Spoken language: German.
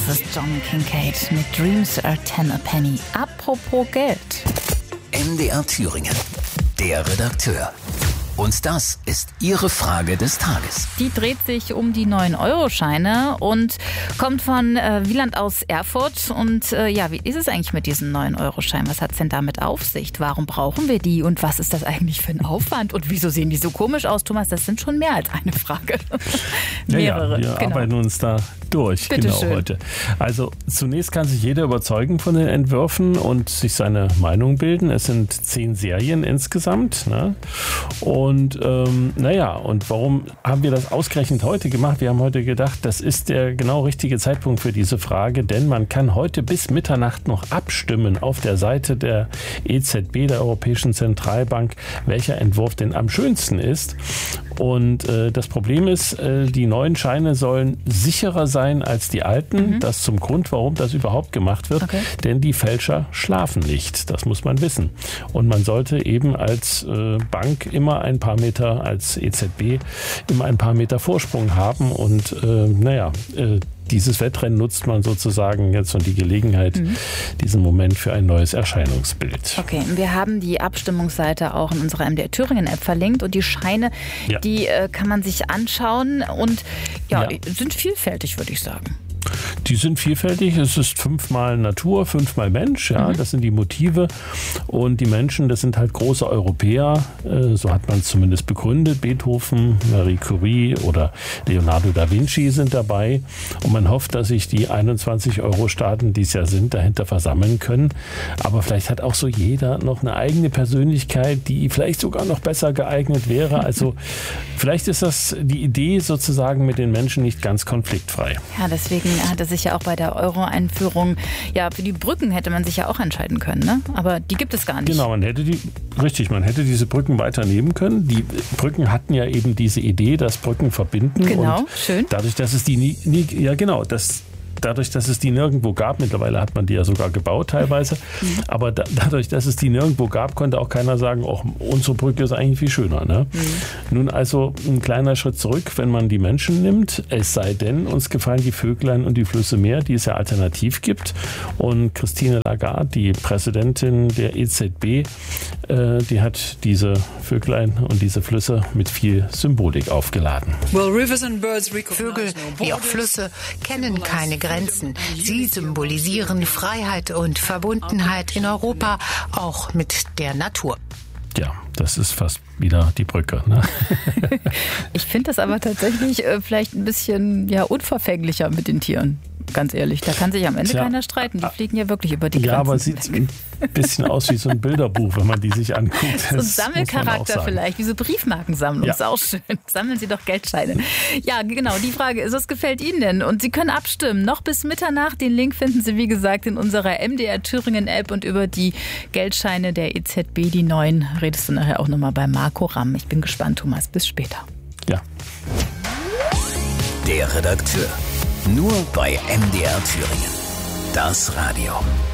Das ist John Kincaid mit Dreams are 10 a penny. Apropos Geld. MDR Thüringen, der Redakteur. Und das ist Ihre Frage des Tages. Die dreht sich um die 9-Euro-Scheine und kommt von Wieland aus Erfurt. Und wie ist es eigentlich mit diesen 9-Euro-Scheinen? Was hat es denn damit auf sich? Warum brauchen wir die? Und was ist das eigentlich für ein Aufwand? Und wieso sehen die so komisch aus, Thomas? Das sind schon mehr als eine Frage. Mehrere. Wir arbeiten uns da durch, Bitte schön. Heute. Also zunächst kann sich jeder überzeugen von den Entwürfen und sich seine Meinung bilden. Es sind 10 Serien insgesamt. Ne? Und und warum haben wir das ausgerechnet heute gemacht? Wir haben heute gedacht, das ist der genau richtige Zeitpunkt für diese Frage, denn man kann heute bis Mitternacht noch abstimmen auf der Seite der EZB, der Europäischen Zentralbank, welcher Entwurf denn am schönsten ist. Und das Problem ist, die neuen Scheine sollen sicherer sein als die alten. Das ist zum Grund, warum das überhaupt gemacht wird. Okay. Denn die Fälscher schlafen nicht. Das muss man wissen. Und man sollte eben als Bank immer ein paar Meter, als EZB immer ein paar Meter Vorsprung haben. Und dieses Wettrennen nutzt man sozusagen jetzt und die Gelegenheit, diesen Moment für ein neues Erscheinungsbild. Okay, wir haben die Abstimmungsseite auch in unserer MDR Thüringen-App verlinkt und die Scheine, die kann man sich anschauen und sind vielfältig, würde ich sagen. Die sind vielfältig. Es ist 5-mal Natur, 5-mal Mensch. Ja, das sind die Motive. Und die Menschen, das sind halt große Europäer. So hat man es zumindest begründet. Beethoven, Marie Curie oder Leonardo da Vinci sind dabei. Und man hofft, dass sich die 21-Euro-Staaten, die es ja sind, dahinter versammeln können. Aber vielleicht hat auch so jeder noch eine eigene Persönlichkeit, die vielleicht sogar noch besser geeignet wäre. Also vielleicht ist das die Idee sozusagen mit den Menschen nicht ganz konfliktfrei. Ja, deswegen hatte sich ja auch bei der Euro-Einführung, für die Brücken hätte man sich ja auch entscheiden können, ne? Aber die gibt es gar nicht. Genau, man hätte diese Brücken weiter nehmen können. Die Brücken hatten ja eben diese Idee, dass Brücken verbinden. Genau, und schön. Dadurch, dass es Dadurch, dass es die nirgendwo gab, mittlerweile hat man die ja sogar gebaut teilweise, aber dadurch, dass es die nirgendwo gab, konnte auch keiner sagen, unsere Brücke ist eigentlich viel schöner. Ne? Nun also ein kleiner Schritt zurück, wenn man die Menschen nimmt, es sei denn, uns gefallen die Vöglein und die Flüsse mehr, die es ja alternativ gibt. Und Christine Lagarde, die Präsidentin der EZB, die hat diese Vöglein und diese Flüsse mit viel Symbolik aufgeladen. Vögel wie auch Flüsse kennen keine Grenzen. Sie symbolisieren Freiheit und Verbundenheit in Europa, auch mit der Natur. Ja, das ist fast wieder die Brücke. Ne? Ich finde das aber tatsächlich vielleicht ein bisschen unverfänglicher mit den Tieren. Ganz ehrlich, da kann sich am Ende keiner streiten. Die fliegen ja wirklich über die Grenzen. Ja, aber es sieht ein bisschen aus wie so ein Bilderbuch, wenn man die sich anguckt. So ein Sammelcharakter vielleicht, wie so Briefmarkensammlung. Ist auch schön. Sammeln Sie doch Geldscheine. Ja, genau, die Frage ist, was gefällt Ihnen denn? Und Sie können abstimmen. Noch bis Mitternacht. Den Link finden Sie, wie gesagt, in unserer MDR Thüringen-App und über die Geldscheine der EZB, die neuen, redest du nachher auch nochmal bei Marco Ramm. Ich bin gespannt, Thomas. Bis später. Ja. Der Redakteur. Nur bei MDR Thüringen. Das Radio.